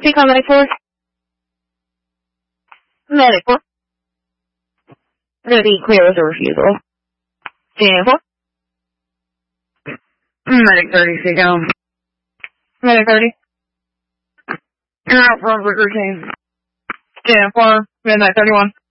Take on medic 4. Medic 4. Ready, clear as a refusal. Stand 4. Medic 30, stay down. Medic 30. You're out for a rigor team. Stand 4, Midnight 31.